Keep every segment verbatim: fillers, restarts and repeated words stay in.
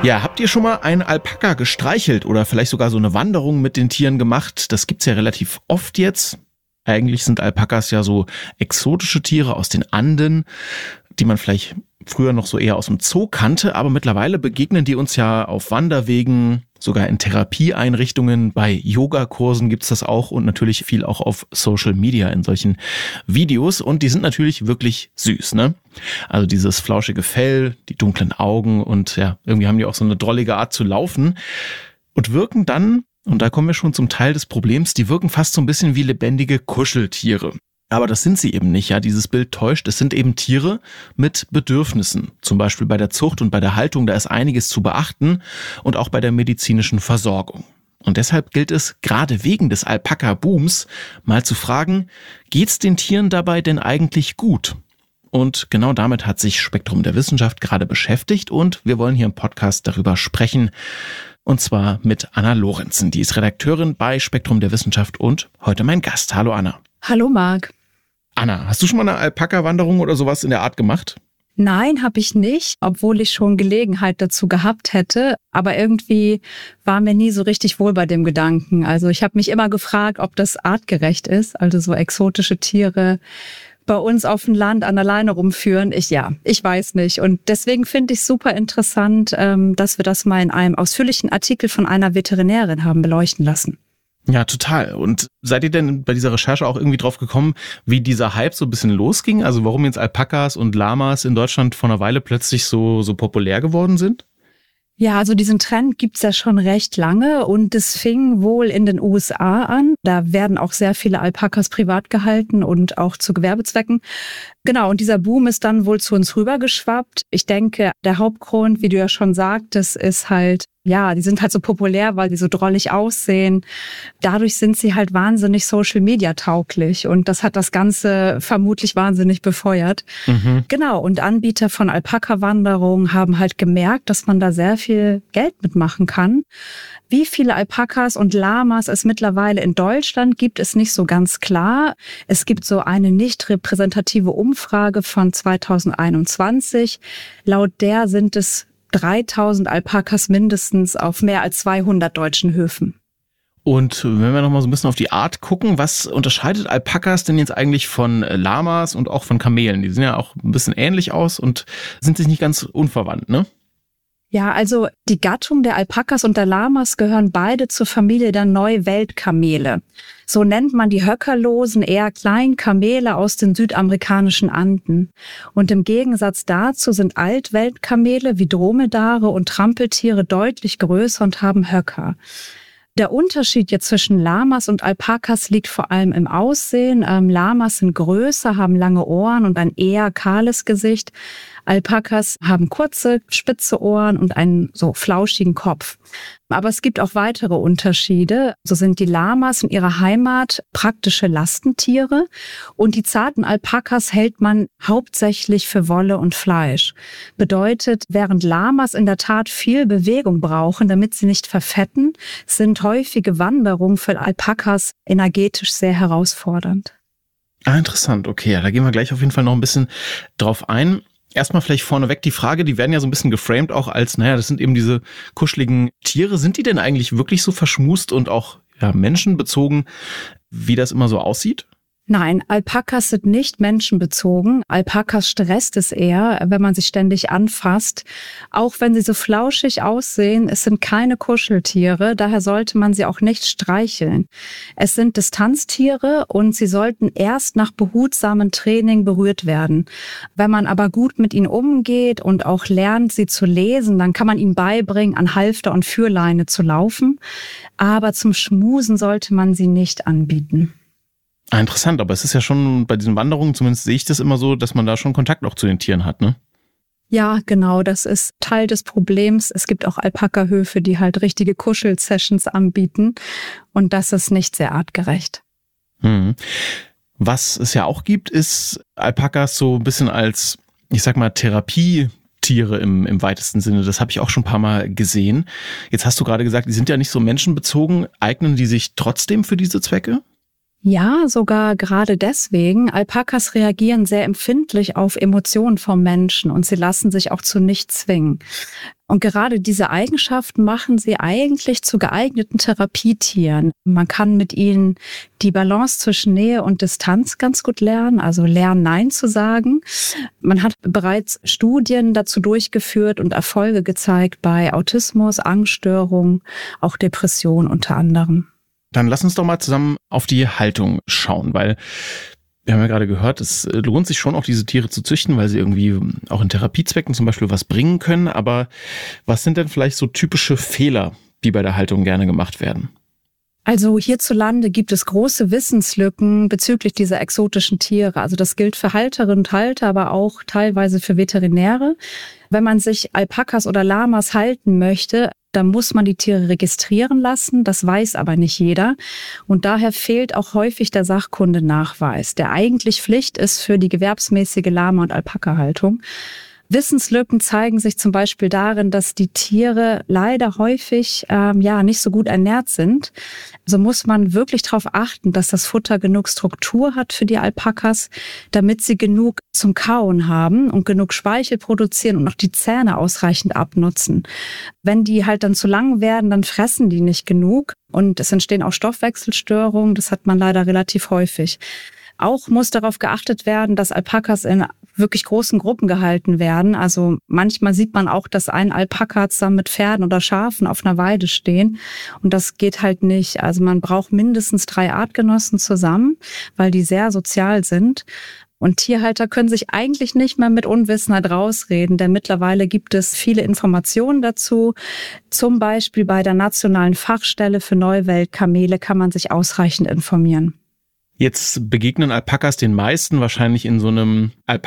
Ja, habt ihr schon mal einen Alpaka gestreichelt oder vielleicht sogar so eine Wanderung mit den Tieren gemacht? Das gibt's ja relativ oft jetzt. Eigentlich sind Alpakas ja so exotische Tiere aus den Anden, die man vielleicht früher noch so eher aus dem Zoo kannte, aber mittlerweile begegnen die uns ja auf Wanderwegen, sogar in Therapieeinrichtungen, bei Yogakursen gibt's das auch und natürlich viel auch auf Social Media in solchen Videos und die sind natürlich wirklich süß, ne? Also dieses flauschige Fell, die dunklen Augen und ja, irgendwie haben die auch so eine drollige Art zu laufen und wirken dann, und da kommen wir schon zum Teil des Problems, die wirken fast so ein bisschen wie lebendige Kuscheltiere. Aber das sind sie eben nicht, ja, dieses Bild täuscht. Es sind eben Tiere mit Bedürfnissen. Zum Beispiel bei der Zucht und bei der Haltung, da ist einiges zu beachten und auch bei der medizinischen Versorgung. Und deshalb gilt es, gerade wegen des Alpaka-Booms, mal zu fragen, geht's den Tieren dabei denn eigentlich gut? Und genau damit hat sich Spektrum der Wissenschaft gerade beschäftigt und wir wollen hier im Podcast darüber sprechen. Und zwar mit Anna Lorenzen, die ist Redakteurin bei Spektrum der Wissenschaft und heute mein Gast. Hallo Anna. Hallo Marc. Anna, hast du schon mal eine Alpaka-Wanderung oder sowas in der Art gemacht? Nein, habe ich nicht, obwohl ich schon Gelegenheit dazu gehabt hätte. Aber irgendwie war mir nie so richtig wohl bei dem Gedanken. Also ich habe mich immer gefragt, ob das artgerecht ist, also so exotische Tiere bei uns auf dem Land an der Leine rumführen. Ich ja, ich weiß nicht. Und deswegen finde ich es super interessant, dass wir das mal in einem ausführlichen Artikel von einer Veterinärin haben beleuchten lassen. Ja, total. Und seid ihr denn bei dieser Recherche auch irgendwie drauf gekommen, wie dieser Hype so ein bisschen losging? Also warum jetzt Alpakas und Lamas in Deutschland vor einer Weile plötzlich so, so populär geworden sind? Ja, also diesen Trend gibt's ja schon recht lange und es fing wohl in den U S A an. Da werden auch sehr viele Alpakas privat gehalten und auch zu Gewerbezwecken. Genau, und dieser Boom ist dann wohl zu uns rübergeschwappt. Ich denke, der Hauptgrund, wie du ja schon sagtest, ist halt, ja, die sind halt so populär, weil die so drollig aussehen. Dadurch sind sie halt wahnsinnig Social-Media-tauglich und das hat das Ganze vermutlich wahnsinnig befeuert. Mhm. Genau, und Anbieter von Alpaka-Wanderungen haben halt gemerkt, dass man da sehr viel Geld mitmachen kann. Wie viele Alpakas und Lamas es mittlerweile in Deutschland gibt, ist nicht so ganz klar. Es gibt so eine nicht repräsentative Umfrage von zweitausendeinundzwanzig. Laut der sind es dreitausend Alpakas mindestens auf mehr als zweihundert deutschen Höfen. Und wenn wir noch mal so ein bisschen auf die Art gucken, was unterscheidet Alpakas denn jetzt eigentlich von Lamas und auch von Kamelen? Die sehen ja auch ein bisschen ähnlich aus und sind sich nicht ganz unverwandt, ne? Ja, also die Gattung der Alpakas und der Lamas gehören beide zur Familie der Neuweltkamele. So nennt man die höckerlosen, eher kleinen Kamele aus den südamerikanischen Anden. Und im Gegensatz dazu sind Altweltkamele wie Dromedare und Trampeltiere deutlich größer und haben Höcker. Der Unterschied jetzt zwischen Lamas und Alpakas liegt vor allem im Aussehen. Ähm, Lamas sind größer, haben lange Ohren und ein eher kahles Gesicht. Alpakas haben kurze, spitze Ohren und einen so flauschigen Kopf. Aber es gibt auch weitere Unterschiede. So sind die Lamas in ihrer Heimat praktische Lastentiere und die zarten Alpakas hält man hauptsächlich für Wolle und Fleisch. Bedeutet, während Lamas in der Tat viel Bewegung brauchen, damit sie nicht verfetten, sind häufige Wanderungen für Alpakas energetisch sehr herausfordernd. Ah, interessant. Okay, ja, da gehen wir gleich auf jeden Fall noch ein bisschen drauf ein. Erstmal vielleicht vorneweg die Frage, die werden ja so ein bisschen geframed auch als, naja, das sind eben diese kuscheligen Tiere. Sind die denn eigentlich wirklich so verschmust und auch ja, menschenbezogen, wie das immer so aussieht? Nein, Alpakas sind nicht menschenbezogen. Alpakas stresst es eher, wenn man sie ständig anfasst. Auch wenn sie so flauschig aussehen, es sind keine Kuscheltiere, daher sollte man sie auch nicht streicheln. Es sind Distanztiere und sie sollten erst nach behutsamem Training berührt werden. Wenn man aber gut mit ihnen umgeht und auch lernt, sie zu lesen, dann kann man ihnen beibringen, an Halfter und Führleine zu laufen. Aber zum Schmusen sollte man sie nicht anbieten. Ah, interessant, aber es ist ja schon bei diesen Wanderungen, zumindest sehe ich das immer so, dass man da schon Kontakt auch zu den Tieren hat, ne? Ja, genau, das ist Teil des Problems. Es gibt auch Alpaka-Höfe, die halt richtige Kuschel-Sessions anbieten und das ist nicht sehr artgerecht. Hm. Was es ja auch gibt, ist Alpakas so ein bisschen als, ich sag mal, Therapie Tiere im, im weitesten Sinne. Das habe ich auch schon ein paar Mal gesehen. Jetzt hast du gerade gesagt, die sind ja nicht so menschenbezogen. Eignen die sich trotzdem für diese Zwecke? Ja, sogar gerade deswegen. Alpakas reagieren sehr empfindlich auf Emotionen vom Menschen und sie lassen sich auch zu nichts zwingen. Und gerade diese Eigenschaften machen sie eigentlich zu geeigneten Therapietieren. Man kann mit ihnen die Balance zwischen Nähe und Distanz ganz gut lernen, also lernen, Nein zu sagen. Man hat bereits Studien dazu durchgeführt und Erfolge gezeigt bei Autismus, Angststörungen, auch Depression unter anderem. Dann lass uns doch mal zusammen auf die Haltung schauen, weil wir haben ja gerade gehört, es lohnt sich schon auch diese Tiere zu züchten, weil sie irgendwie auch in Therapiezwecken zum Beispiel was bringen können. Aber was sind denn vielleicht so typische Fehler, die bei der Haltung gerne gemacht werden? Also hierzulande gibt es große Wissenslücken bezüglich dieser exotischen Tiere. Also das gilt für Halterinnen und Halter, aber auch teilweise für Veterinäre. Wenn man sich Alpakas oder Lamas halten möchte, dann muss man die Tiere registrieren lassen. Das weiß aber nicht jeder. Und daher fehlt auch häufig der Sachkundenachweis, der eigentlich Pflicht ist für die gewerbsmäßige Lama- und Alpaka-Haltung. Wissenslücken zeigen sich zum Beispiel darin, dass die Tiere leider häufig ähm, ja nicht so gut ernährt sind. Also muss man wirklich darauf achten, dass das Futter genug Struktur hat für die Alpakas, damit sie genug zum Kauen haben und genug Speichel produzieren und auch die Zähne ausreichend abnutzen. Wenn die halt dann zu lang werden, dann fressen die nicht genug und es entstehen auch Stoffwechselstörungen. Das hat man leider relativ häufig. Auch muss darauf geachtet werden, dass Alpakas in wirklich großen Gruppen gehalten werden. Also manchmal sieht man auch, dass ein Alpaka zusammen mit Pferden oder Schafen auf einer Weide stehen. Und das geht halt nicht. Also man braucht mindestens drei Artgenossen zusammen, weil die sehr sozial sind. Und Tierhalter können sich eigentlich nicht mehr mit Unwissenheit rausreden, denn mittlerweile gibt es viele Informationen dazu. Zum Beispiel bei der Nationalen Fachstelle für Neuweltkamele kann man sich ausreichend informieren. Jetzt begegnen Alpakas den meisten wahrscheinlich in so einem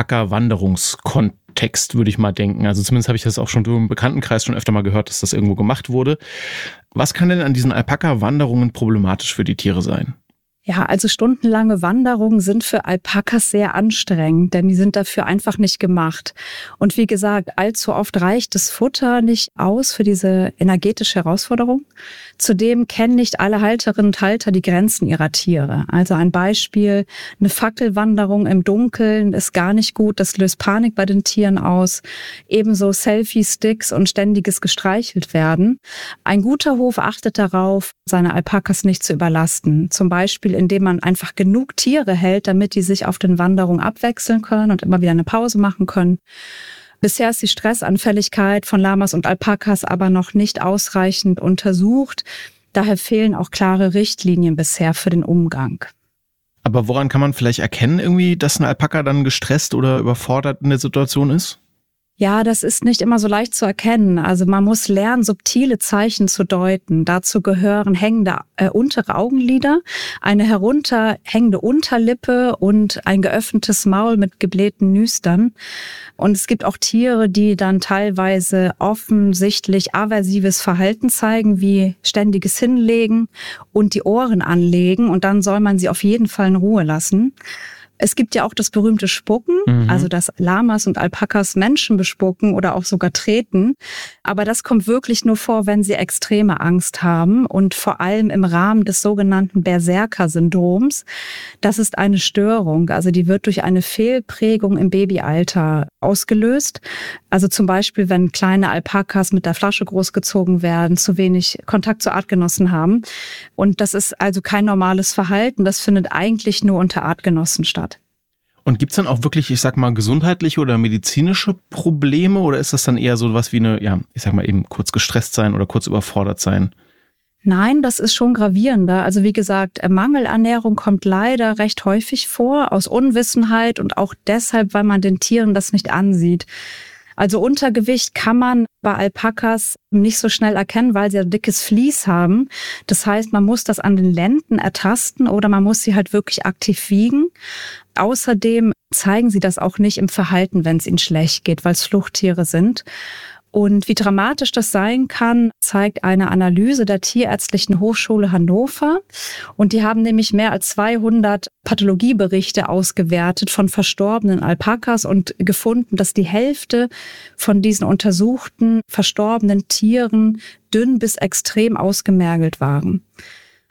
Alpaka-Wanderungskontext, würde ich mal denken. Also zumindest habe ich das auch schon im Bekanntenkreis schon öfter mal gehört, dass das irgendwo gemacht wurde. Was kann denn an diesen Alpaka-Wanderungen problematisch für die Tiere sein? Ja, also stundenlange Wanderungen sind für Alpakas sehr anstrengend, denn die sind dafür einfach nicht gemacht. Und wie gesagt, allzu oft reicht das Futter nicht aus für diese energetische Herausforderung. Zudem kennen nicht alle Halterinnen und Halter die Grenzen ihrer Tiere. Also ein Beispiel, eine Fackelwanderung im Dunkeln ist gar nicht gut, das löst Panik bei den Tieren aus. Ebenso Selfie-Sticks und ständiges gestreichelt werden. Ein guter Hof achtet darauf, seine Alpakas nicht zu überlasten. Zum Beispiel, indem man einfach genug Tiere hält, damit die sich auf den Wanderungen abwechseln können und immer wieder eine Pause machen können. Bisher ist die Stressanfälligkeit von Lamas und Alpakas aber noch nicht ausreichend untersucht. Daher fehlen auch klare Richtlinien bisher für den Umgang. Aber woran kann man vielleicht erkennen, irgendwie, dass ein Alpaka dann gestresst oder überfordert in der Situation ist? Ja, das ist nicht immer so leicht zu erkennen. Also man muss lernen, subtile Zeichen zu deuten. Dazu gehören hängende äh, untere Augenlider, eine herunterhängende Unterlippe und ein geöffnetes Maul mit geblähten Nüstern. Und es gibt auch Tiere, die dann teilweise offensichtlich aversives Verhalten zeigen, wie ständiges Hinlegen und die Ohren anlegen. Und dann soll man sie auf jeden Fall in Ruhe lassen. Es gibt ja auch das berühmte Spucken, mhm. also dass Lamas und Alpakas Menschen bespucken oder auch sogar treten. Aber das kommt wirklich nur vor, wenn sie extreme Angst haben und vor allem im Rahmen des sogenannten Berserker-Syndroms. Das ist eine Störung, also die wird durch eine Fehlprägung im Babyalter ausgelöst. Also zum Beispiel, wenn kleine Alpakas mit der Flasche großgezogen werden, zu wenig Kontakt zu Artgenossen haben. Und das ist also kein normales Verhalten, das findet eigentlich nur unter Artgenossen statt. Und gibt's dann auch wirklich, ich sag mal, gesundheitliche oder medizinische Probleme oder ist das dann eher so was wie eine, ja, ich sag mal eben kurz gestresst sein oder kurz überfordert sein? Nein, das ist schon gravierender. Also wie gesagt, Mangelernährung kommt leider recht häufig vor, aus Unwissenheit und auch deshalb, weil man den Tieren das nicht ansieht. Also Untergewicht kann man bei Alpakas nicht so schnell erkennen, weil sie ein dickes Vlies haben. Das heißt, man muss das an den Lenden ertasten oder man muss sie halt wirklich aktiv wiegen. Außerdem zeigen sie das auch nicht im Verhalten, wenn es ihnen schlecht geht, weil es Fluchttiere sind. Und wie dramatisch das sein kann, zeigt eine Analyse der Tierärztlichen Hochschule Hannover. Und die haben nämlich mehr als zweihundert Pathologieberichte ausgewertet von verstorbenen Alpakas und gefunden, dass die Hälfte von diesen untersuchten verstorbenen Tieren dünn bis extrem ausgemergelt waren.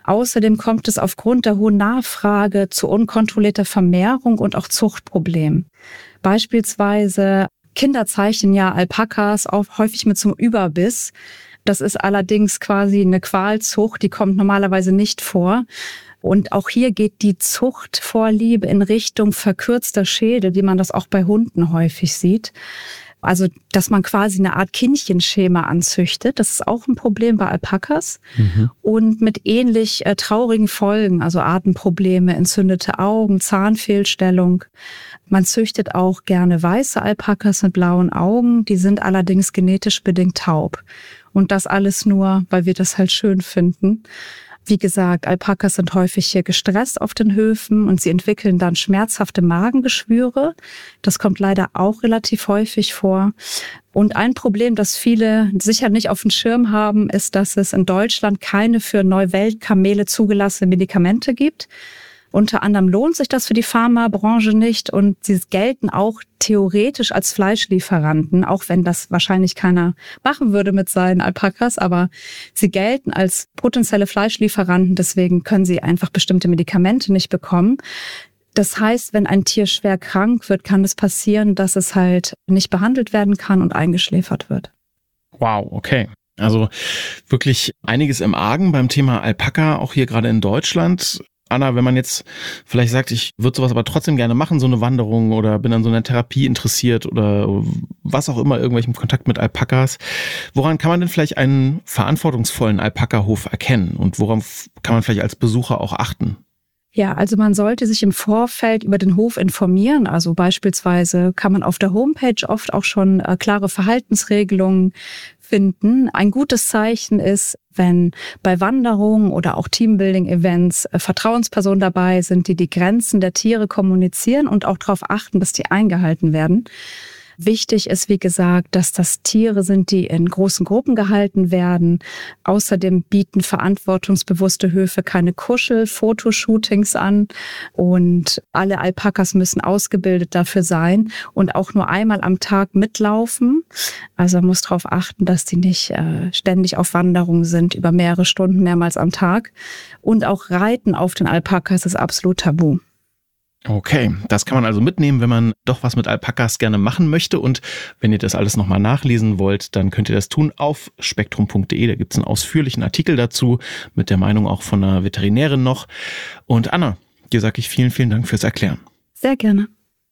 Außerdem kommt es aufgrund der hohen Nachfrage zu unkontrollierter Vermehrung und auch Zuchtproblemen. Beispielsweise Kinder zeichnen ja Alpakas auch häufig mit so einem Überbiss. Das ist allerdings quasi eine Qualzucht, die kommt normalerweise nicht vor. Und auch hier geht die Zuchtvorliebe in Richtung verkürzter Schädel, wie man das auch bei Hunden häufig sieht. Also, dass man quasi eine Art Kindchenschema anzüchtet, das ist auch ein Problem bei Alpakas. Mhm. Und mit ähnlich äh, traurigen Folgen, also Atemprobleme, entzündete Augen, Zahnfehlstellung. Man züchtet auch gerne weiße Alpakas mit blauen Augen, die sind allerdings genetisch bedingt taub. Und das alles nur, weil wir das halt schön finden. Wie gesagt, Alpakas sind häufig hier gestresst auf den Höfen und sie entwickeln dann schmerzhafte Magengeschwüre. Das kommt leider auch relativ häufig vor. Und ein Problem, das viele sicher nicht auf dem Schirm haben, ist, dass es in Deutschland keine für Neuweltkamele zugelassene Medikamente gibt. Unter anderem lohnt sich das für die Pharmabranche nicht und sie gelten auch theoretisch als Fleischlieferanten, auch wenn das wahrscheinlich keiner machen würde mit seinen Alpakas, aber sie gelten als potenzielle Fleischlieferanten, deswegen können sie einfach bestimmte Medikamente nicht bekommen. Das heißt, wenn ein Tier schwer krank wird, kann es passieren, dass es halt nicht behandelt werden kann und eingeschläfert wird. Wow, okay. Also wirklich einiges im Argen beim Thema Alpaka, auch hier gerade in Deutschland. Anna, wenn man jetzt vielleicht sagt, ich würde sowas aber trotzdem gerne machen, so eine Wanderung oder bin an so einer Therapie interessiert oder was auch immer, irgendwelchen Kontakt mit Alpakas, woran kann man denn vielleicht einen verantwortungsvollen Alpaka-Hof erkennen und worauf kann man vielleicht als Besucher auch achten? Ja, also man sollte sich im Vorfeld über den Hof informieren. Also beispielsweise kann man auf der Homepage oft auch schon äh, klare Verhaltensregelungen finden. Ein gutes Zeichen ist, wenn bei Wanderungen oder auch Teambuilding-Events äh, Vertrauenspersonen dabei sind, die die Grenzen der Tiere kommunizieren und auch darauf achten, dass die eingehalten werden. Wichtig ist, wie gesagt, dass das Tiere sind, die in großen Gruppen gehalten werden. Außerdem bieten verantwortungsbewusste Höfe keine Kuschel-Fotoshootings an und alle Alpakas müssen ausgebildet dafür sein und auch nur einmal am Tag mitlaufen. Also man muss darauf achten, dass die nicht äh, ständig auf Wanderung sind, über mehrere Stunden, mehrmals am Tag. Und auch Reiten auf den Alpakas ist absolut tabu. Okay, das kann man also mitnehmen, wenn man doch was mit Alpakas gerne machen möchte. Und wenn ihr das alles nochmal nachlesen wollt, dann könnt ihr das tun auf spektrum punkt de. Da gibt es einen ausführlichen Artikel dazu mit der Meinung auch von einer Veterinärin noch. Und Anna, dir sage ich vielen, vielen Dank fürs Erklären. Sehr gerne.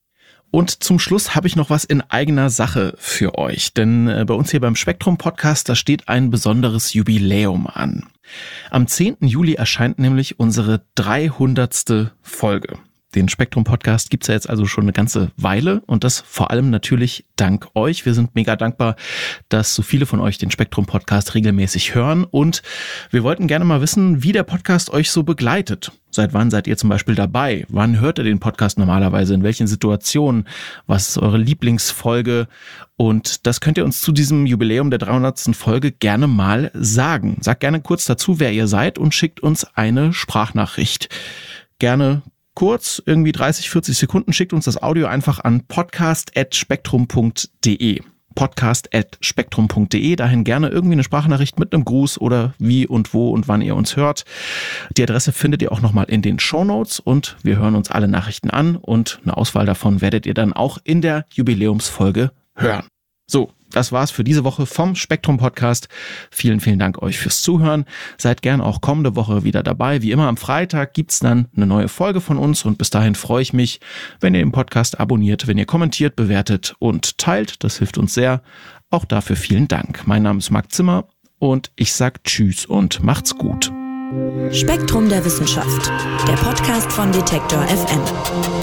Und zum Schluss habe ich noch was in eigener Sache für euch. Denn bei uns hier beim Spektrum-Podcast, da steht ein besonderes Jubiläum an. Am zehnten Juli erscheint nämlich unsere dreihundertste Folge. Den Spektrum-Podcast gibt's ja jetzt also schon eine ganze Weile und das vor allem natürlich dank euch. Wir sind mega dankbar, dass so viele von euch den Spektrum-Podcast regelmäßig hören und wir wollten gerne mal wissen, wie der Podcast euch so begleitet. Seit wann seid ihr zum Beispiel dabei? Wann hört ihr den Podcast normalerweise? In welchen Situationen? Was ist eure Lieblingsfolge? Und das könnt ihr uns zu diesem Jubiläum der dreihundertsten Folge gerne mal sagen. Sagt gerne kurz dazu, wer ihr seid und schickt uns eine Sprachnachricht. Gerne kurz, irgendwie dreißig, vierzig Sekunden, schickt uns das Audio einfach an podcast at spektrum punkt de. podcast at spektrum punkt de. Dahin gerne irgendwie eine Sprachnachricht mit einem Gruß oder wie und wo und wann ihr uns hört. Die Adresse findet ihr auch nochmal in den Shownotes und wir hören uns alle Nachrichten an und eine Auswahl davon werdet ihr dann auch in der Jubiläumsfolge hören. So, das war's für diese Woche vom Spektrum Podcast. Vielen, vielen Dank euch fürs Zuhören. Seid gern auch kommende Woche wieder dabei. Wie immer am Freitag gibt's dann eine neue Folge von uns und bis dahin freue ich mich, wenn ihr den Podcast abonniert, wenn ihr kommentiert, bewertet und teilt. Das hilft uns sehr. Auch dafür vielen Dank. Mein Name ist Marc Zimmer und ich sag Tschüss und macht's gut. Spektrum der Wissenschaft, der Podcast von Detektor F M.